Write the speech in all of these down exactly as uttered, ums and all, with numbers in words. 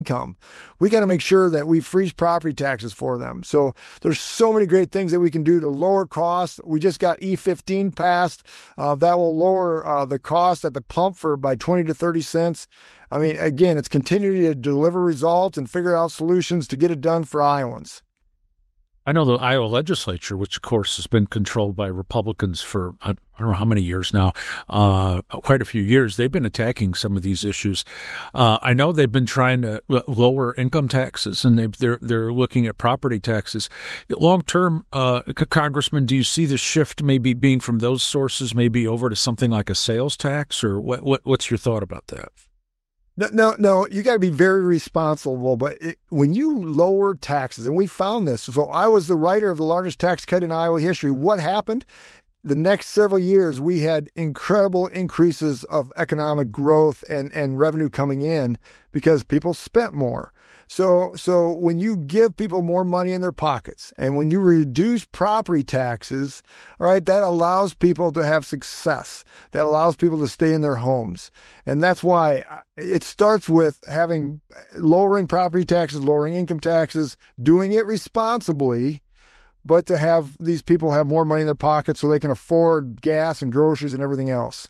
income. We got to make sure that we freeze property taxes for them. So there's so many great things that we can do to lower costs. We just got E fifteen passed. Uh, that will lower uh, the cost at the pump for by twenty to thirty cents. I mean, again, it's continuing to deliver results and figure out solutions to get it done for Iowans. I know the Iowa legislature, which of course has been controlled by Republicans for I don't know how many years now, uh, quite a few years, they've been attacking some of these issues. Uh, I know they've been trying to lower income taxes, and they've, they're they're looking at property taxes. Long term, uh, Congressman, do you see the shift maybe being from those sources, maybe over to something like a sales tax, or what? what what's your thought about that? No, no, no, you got to be very responsible. But it, when you lower taxes, and we found this, so I was the writer of the largest tax cut in Iowa history. What happened? The next several years, we had incredible increases of economic growth and, and revenue coming in because people spent more. So, so when you give people more money in their pockets and when you reduce property taxes, all right, that allows people to have success. That allows people to stay in their homes. And that's why it starts with having lowering property taxes, lowering income taxes, doing it responsibly, but to have these people have more money in their pockets so they can afford gas and groceries and everything else.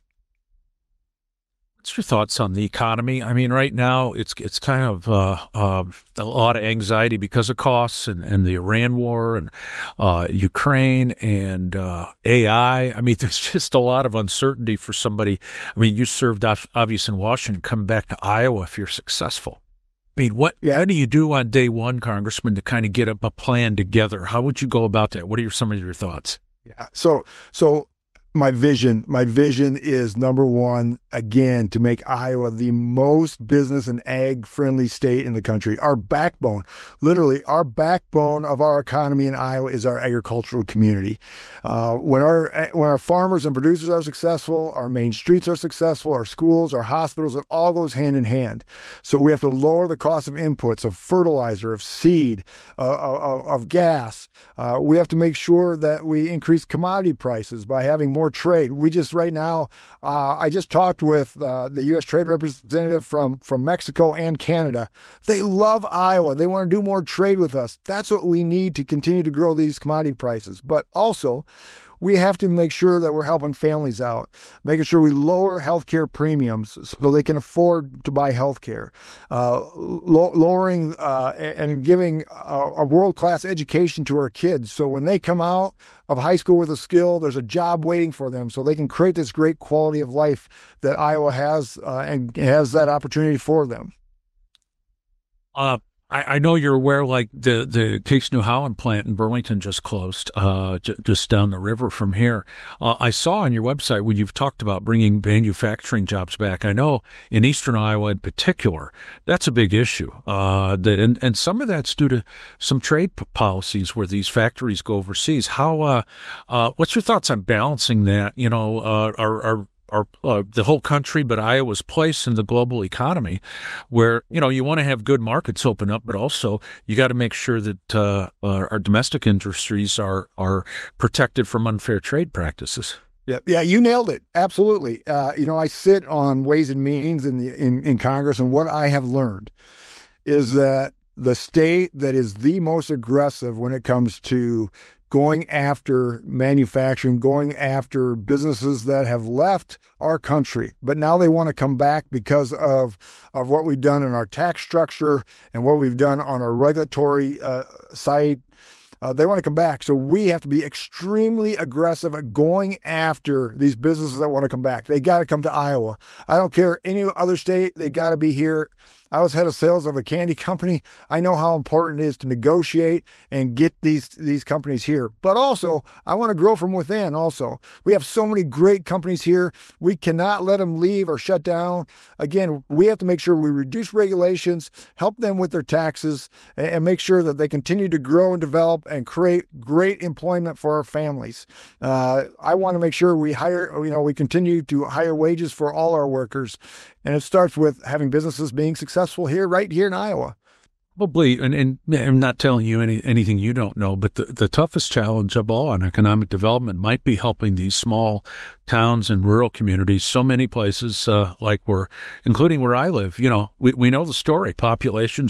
What's your thoughts on the economy? I mean, right now it's it's kind of uh, uh, a lot of anxiety because of costs and, and the Iran war and uh, Ukraine and uh, A I. I mean, there's just a lot of uncertainty for somebody. I mean, you served obviously in Washington. Come back to Iowa if you're successful. I mean, what Yeah. how do you do on day one, Congressman, to kind of get up a plan together? How would you go about that? What are your, some of your thoughts? Yeah. So, so my vision, my vision is number one, again, to make Iowa the most business and ag friendly state in the country. Our backbone, literally our backbone of our economy in Iowa is our agricultural community. Uh, when our, when our farmers and producers are successful, our main streets are successful, our schools, our hospitals, it all goes hand in hand. So we have to lower the cost of inputs, of fertilizer, of seed, uh, of, of gas. Uh, we have to make sure that we increase commodity prices by having more trade. We just right now, uh, I just talked with uh, the U S trade representative from, from Mexico and Canada. They love Iowa. They want to do more trade with us. That's what we need to continue to grow these commodity prices. But also, we have to make sure that we're helping families out, making sure we lower healthcare premiums so they can afford to buy healthcare, uh, lo- lowering uh, and giving a, a world-class education to our kids. So when they come out of high school with a skill, there's a job waiting for them so they can create this great quality of life that Iowa has uh, and has that opportunity for them. Uh, I, I know you're aware, like the the Case New Holland plant in Burlington just closed, uh, j- just down the river from here. Uh, I saw on your website when you've talked about bringing manufacturing jobs back. I know in Eastern Iowa in particular, that's a big issue. Uh, that and and some of that's due to some trade p- policies where these factories go overseas. How? Uh, uh, what's your thoughts on balancing that? You know, uh, are are our uh, the whole country, but Iowa's place in the global economy, where you know you want to have good markets open up, but also you got to make sure that uh, uh, our domestic industries are are protected from unfair trade practices. Yeah, yeah, you nailed it. Absolutely. Uh, you know, I sit on Ways and Means in the in, in Congress, and what I have learned is that the state that is the most aggressive when it comes to going after manufacturing, going after businesses that have left our country, but now they want to come back because of, of what we've done in our tax structure and what we've done on our regulatory uh, side. Uh, they want to come back. So we have to be extremely aggressive at going after these businesses that want to come back. They got to come to Iowa. I don't care any other state. They got to be here. I was head of sales of a candy company. I know how important it is to negotiate and get these these companies here. But also, I want to grow from within also. We have so many great companies here. We cannot let them leave or shut down. Again, we have to make sure we reduce regulations, help them with their taxes, and make sure that they continue to grow and develop and create great employment for our families. Uh, I want to make sure we hire, you know, we continue to hire wages for all our workers. And it starts with having businesses being successful here, right here in Iowa. Probably, and, and I'm not telling you any, anything you don't know, but the, the toughest challenge of all on economic development might be helping these small towns and rural communities. So many places, uh, like we're, including where I live, you know, we, we know the story. Populations